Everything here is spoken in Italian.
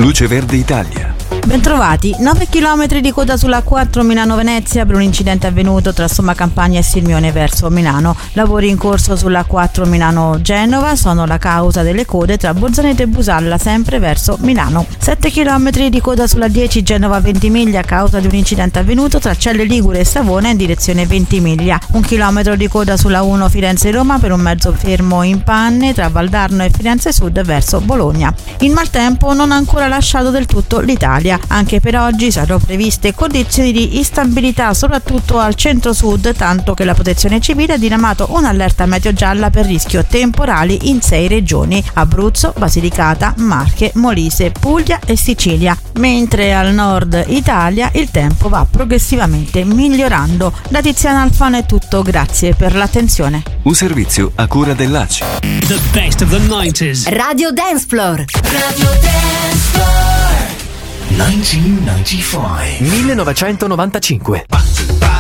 Luce Verde Italia. Bentrovati, 9 km di coda sulla 4 Milano-Venezia per un incidente avvenuto tra Somma Campagna e Sirmione verso Milano. Lavori in corso sulla 4 Milano-Genova sono la causa delle code tra Bolzaneto e Busalla, sempre verso Milano. 7 km di coda sulla 10 Genova-Ventimiglia a causa di un incidente avvenuto tra Celle Ligure e Savona in direzione Ventimiglia. 1 chilometro di coda sulla 1 Firenze-Roma per un mezzo fermo in panne tra Valdarno e Firenze Sud verso Bologna. Il maltempo non ha ancora lasciato del tutto l'Italia. Anche per oggi saranno previste condizioni di instabilità soprattutto al centro-sud, tanto che la Protezione Civile ha diramato un'allerta meteo gialla per rischio temporali in 6 regioni: Abruzzo, Basilicata, Marche, Molise, Puglia e Sicilia. Mentre al nord Italia il tempo va progressivamente migliorando. Da Tiziana Alfano è tutto, grazie per l'attenzione. Un servizio a cura dell'ACI. The best of the 90s. Radio Dance Floor. Radio Dance Floor. 1995.